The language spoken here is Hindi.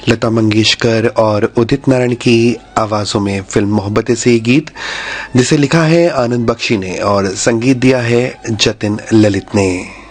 लता मंगेशकर और उदित नारायण की आवाजों में फिल्म मोहब्बतें से ये गीत, जिसे लिखा है आनंद बख्शी ने और संगीत दिया है जतिन ललित ने।